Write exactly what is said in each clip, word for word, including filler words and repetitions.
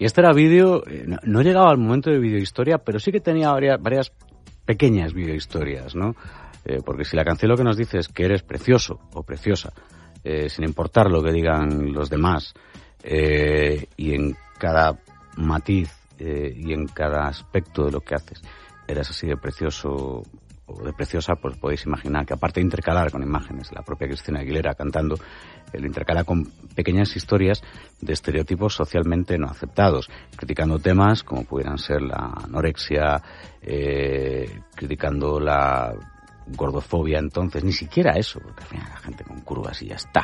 Y este era vídeo, eh, no, no llegaba al momento de videohistoria, pero sí que tenía varias, varias pequeñas videohistorias, ¿no? Eh, porque si la canción lo que nos dice es que eres precioso o preciosa, eh, sin importar lo que digan los demás, eh, y en cada matiz eh, y en cada aspecto de lo que haces eres así de precioso o de preciosa, pues podéis imaginar que aparte de intercalar con imágenes, la propia Cristina Aguilera cantando, lo intercala con pequeñas historias de estereotipos socialmente no aceptados, criticando temas como pudieran ser la anorexia, eh, criticando la gordofobia, entonces, ni siquiera eso, porque al final la gente con curvas y ya está.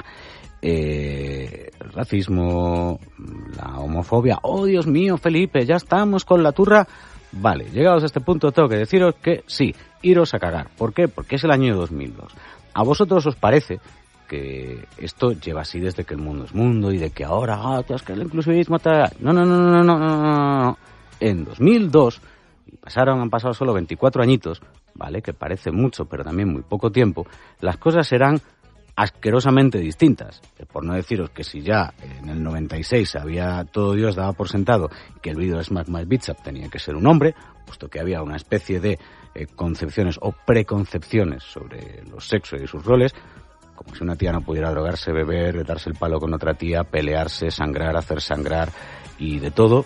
Eh, el racismo, la homofobia, oh Dios mío, Felipe, ya estamos con la turra. Vale, llegados a este punto tengo que deciros que sí, iros a cagar. ¿Por qué? Porque es el año dos mil dos. ¿A vosotros os parece que esto lleva así desde que el mundo es mundo y de que ahora, ah, es que el inclusivismo está... No, no, no, no, no, no, no, no. En dos mil dos, y pasaron, han pasado solo veinticuatro añitos, ¿vale? Que parece mucho, pero también muy poco tiempo, las cosas serán asquerosamente distintas. Por no deciros que si ya en el noventa y seis había todo Dios daba por sentado que el vídeo de Smack My Bitch Up tenía que ser un hombre, puesto que había una especie de eh, concepciones o preconcepciones sobre los sexos y sus roles, como si una tía no pudiera drogarse, beber, darse el palo con otra tía, pelearse, sangrar, hacer sangrar y de todo.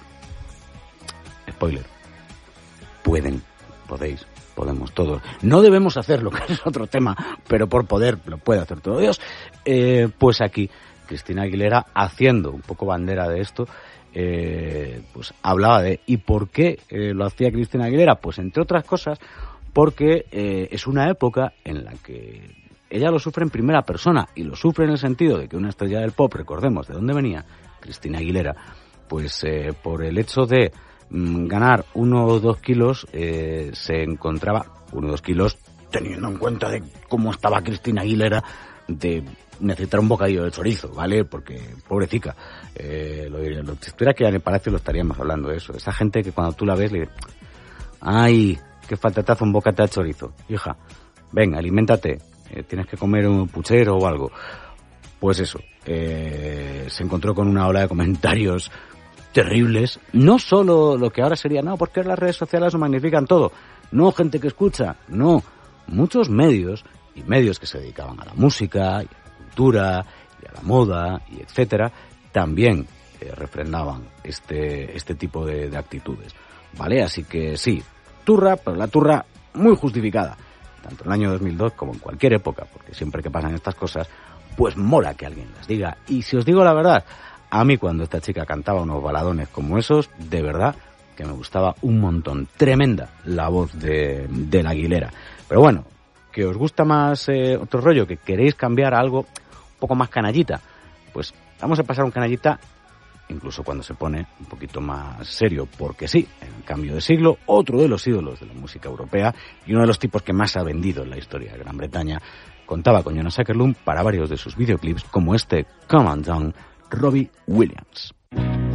Spoiler. Pueden, podéis, podemos todos. No debemos hacerlo, que es otro tema, pero por poder lo puede hacer todo Dios. Eh, pues aquí, Cristina Aguilera, haciendo un poco bandera de esto, eh, pues hablaba de... ¿Y por qué eh, lo hacía Cristina Aguilera? Pues entre otras cosas, porque eh, es una época en la que ella lo sufre en primera persona, y lo sufre en el sentido de que una estrella del pop, recordemos de dónde venía, Cristina Aguilera, pues eh, por el hecho de ganar uno o dos kilos, eh, se encontraba, uno o dos kilos, teniendo en cuenta de cómo estaba Cristina Aguilera, de necesitar un bocadillo de chorizo, ¿vale? Porque, pobrecita, eh, lo diría, si estuviera aquí en el Palacio lo estaríamos hablando de eso. Esa gente que cuando tú la ves le dices, ay, qué falta te hace un bocata de chorizo, hija, venga, aliméntate, eh, tienes que comer un puchero o algo. Pues eso, eh, se encontró con una ola de comentarios terribles, no solo lo que ahora sería, no, porque las redes sociales lo magnifican todo, no, gente que escucha, no, muchos medios, y medios que se dedicaban a la música, y a la cultura, y a la moda, y etcétera, también eh, refrendaban este, este tipo de, de actitudes, ¿vale? Así que sí, turra, pero la turra muy justificada, tanto en el año dos mil dos como en cualquier época, porque siempre que pasan estas cosas, pues mola que alguien las diga, y si os digo la verdad, a mí cuando esta chica cantaba unos baladones como esos, de verdad que me gustaba un montón. Tremenda la voz de, de la Aguilera. Pero bueno, que os gusta más eh, otro rollo, que queréis cambiar a algo un poco más canallita, pues vamos a pasar un canallita incluso cuando se pone un poquito más serio, porque sí, en el cambio de siglo, otro de los ídolos de la música europea y uno de los tipos que más ha vendido en la historia de Gran Bretaña, contaba con Jonas Åkerlund para varios de sus videoclips como este Come On Down, Robbie Williams.